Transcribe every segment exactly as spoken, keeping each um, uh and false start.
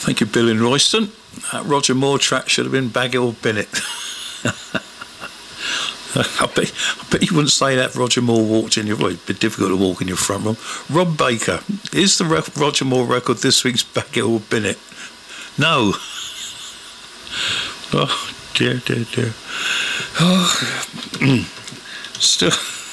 Thank you, Bill in Royston. That Roger Moore track should have been Baggy or Bennett. I bet, I bet you wouldn't say that if Roger Moore walked in your room. It'd be difficult to walk in your front room. Rob Baker, is the Roger Moore record this week's Baggy or Bennett? No. Oh, dear, dear, dear. Oh, still,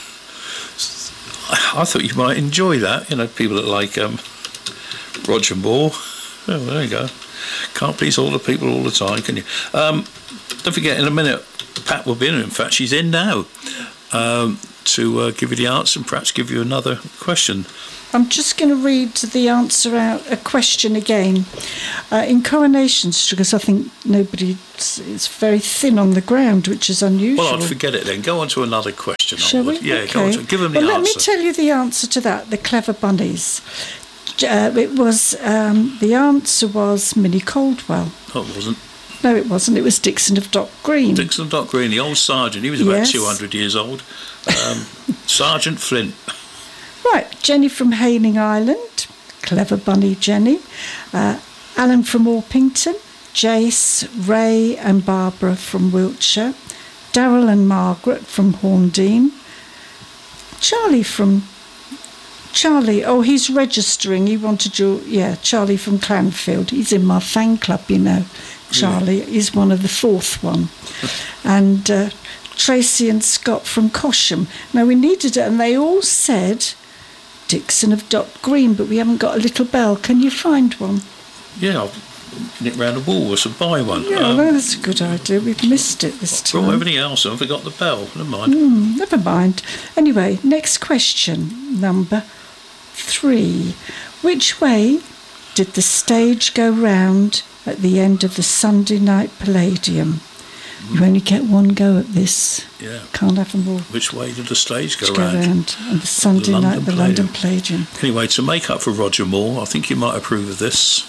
I thought you might enjoy that. You know, people that like um, Roger Moore. Oh, there you go. Can't please all the people all the time, can you? Um, don't forget, in a minute, Pat will be in. In fact, she's in now um, to uh, give you the answer and perhaps give you another question. I'm just going to read the answer out, a question again. Uh, in Coronation Street, because I think nobody, it's very thin on the ground, which is unusual. Well, I'd forget it then. Go on to another question. Shall we? Yeah, okay. go on to, give them the well, answer. Let me tell you the answer to that, the Clever Bunnies. Uh, it was, um, the answer was Minnie Caldwell. Oh, it wasn't. No, it wasn't. It was Dixon of Dock Green. Dixon of Dock Green, the old sergeant. He was about yes. two hundred years old. Um, Sergeant Flint. Right, Jenny from Hailing Island, Clever Bunny Jenny, uh, Alan from Orpington, Jace, Ray and Barbara from Wiltshire, Darryl and Margaret from Horndean, Charlie from... Charlie, oh, he's registering. He wanted you... Yeah, Charlie from Clanfield. He's in my fan club, you know. Charlie yeah. is one of the fourth one. and uh, Tracy and Scott from Cosham. Now, we needed it, and they all said... Dixon of Dock Green, but we haven't got a little bell. Can you find one? Yeah, I'll nip round the Woolworths and buy one. Yeah, um, well, that's a good idea. We've missed it this time. Brought everything else and forgot the bell. Never mind. Mm, never mind. Anyway, next question, number three. Which way did the stage go round at the end of the Sunday night Palladium? Mm. You only get one go at this. Yeah. Can't have them all. Which way did the stage go, go round? round? On the Sunday the night, the Palladium. London Palladium. Anyway, to make up for Roger Moore, I think you might approve of this.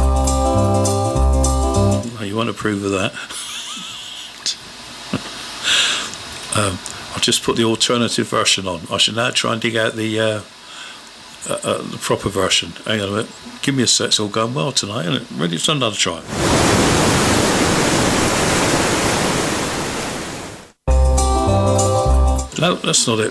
Well, you won't approve of that. um, I'll just put the alternative version on. I should now try and dig out the uh, uh, uh, the proper version. Hang on a minute. Give me a sec. It's all going well tonight, isn't it? Ready for another try. No, that's not it.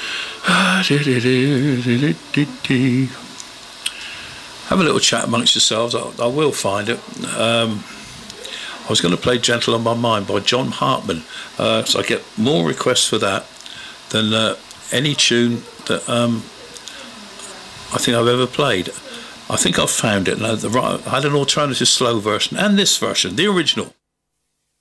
Have a little chat amongst yourselves. I, I will find it. Um, I was going to play Gentle on My Mind by John Hartman. Uh, so I get more requests for that than uh, any tune that um, I think I've ever played. I think I've found it. Now, the right, I had an alternative slow version and this version, the original.